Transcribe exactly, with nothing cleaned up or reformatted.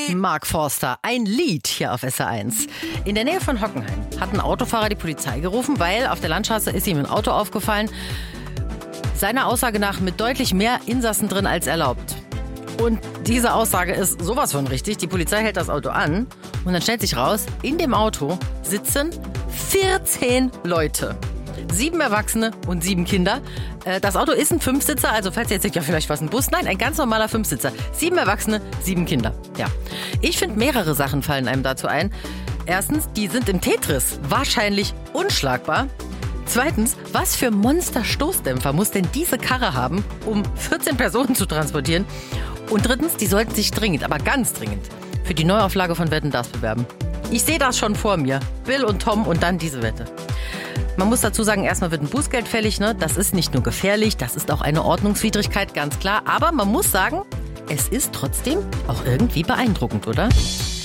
Mark Forster, ein Lied hier auf S R eins. In der Nähe von Hockenheim hat ein Autofahrer die Polizei gerufen, weil auf der Landstraße ist ihm ein Auto aufgefallen. Seiner Aussage nach mit deutlich mehr Insassen drin als erlaubt. Und diese Aussage ist sowas von richtig. Die Polizei hält das Auto an und dann stellt sich raus, in dem Auto sitzen vierzehn Leute. Sieben Erwachsene und sieben Kinder. Das Auto ist ein Fünfsitzer, also falls ihr jetzt denkt, ja vielleicht war es ein Bus. Nein, ein ganz normaler Fünfsitzer. Sieben Erwachsene, sieben Kinder. Ja. Ich finde, mehrere Sachen fallen einem dazu ein. Erstens, die sind im Tetris wahrscheinlich unschlagbar. Zweitens, was für Monster-Stoßdämpfer muss denn diese Karre haben, um vierzehn Personen zu transportieren? Und drittens, die sollten sich dringend, aber ganz dringend, für die Neuauflage von Wetten, dass bewerben. Ich sehe das schon vor mir. Bill und Tom und dann diese Wette. Man muss dazu sagen, erstmal wird ein Bußgeld fällig. Ne? Das ist nicht nur gefährlich, das ist auch eine Ordnungswidrigkeit, ganz klar. Aber man muss sagen, es ist trotzdem auch irgendwie beeindruckend, oder?